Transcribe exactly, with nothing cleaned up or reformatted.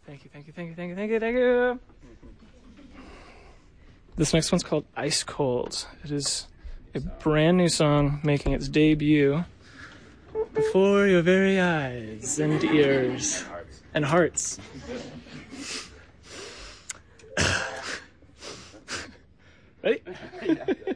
Thank you, thank you, thank you, thank you, thank you, thank you. This next one's called Ice Cold. It is a brand new song making its debut before your very eyes and ears and hearts. Ready?